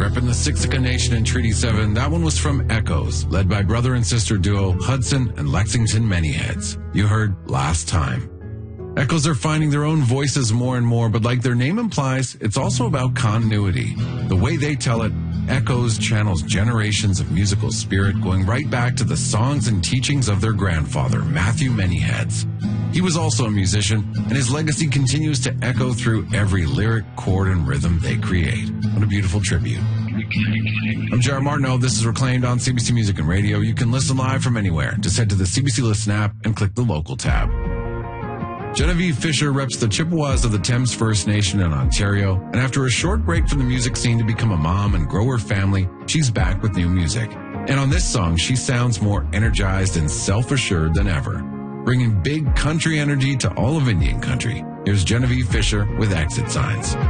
repping the Siksika Nation in Treaty 7. That one was from Echoes, led by brother and sister duo Hudson and Lexington Manyheads. You heard Last Time. Echoes are finding their own voices more and more, but like their name implies, it's also about continuity. The way they tell it, Echoes channels generations of musical spirit going right back to the songs and teachings of their grandfather, Matthew Manyheads. He was also a musician, and his legacy continues to echo through every lyric, chord, and rhythm they create. What a beautiful tribute. I'm Jared Martineau. This is Reclaimed on CBC Music and Radio. You can listen live from anywhere. Just head to the CBC Listen app and click the local tab. Genevieve Fisher reps the Chippewas of the Thames First Nation in Ontario, and after a short break from the music scene to become a mom and grow her family, she's back with new music. And on this song, she sounds more energized and self-assured than ever, bringing big country energy to all of Indian country. Here's Genevieve Fisher with Exit Signs.